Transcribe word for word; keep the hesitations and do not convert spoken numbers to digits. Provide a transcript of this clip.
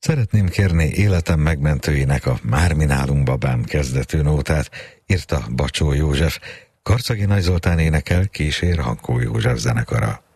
Szeretném kérni életem megmentőinek a Már mi nálunk babám kezdetű nótát, írta Bacsó József. Karcagi Nagy Zoltán énekel, kísér Hankó József zenekara.